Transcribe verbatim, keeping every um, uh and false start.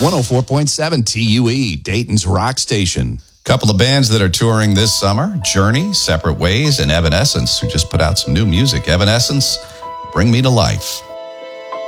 one oh four point seven T U E, Dayton's rock station. Couple of bands that are touring this summer, Journey, Separate Ways, and Evanescence, who just put out some new music. Evanescence, Bring Me to Life.